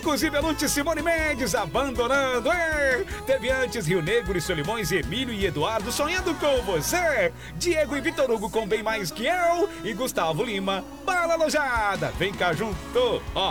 Inclusive a Lute Simone Mendes abandonando. Teve antes Rio Negro e Solimões, Emílio e Eduardo sonhando com você. Diego e Vitor Hugo com Bem Mais Que Eu. E Gustavo Lima, Bala Alojada. Vem cá junto.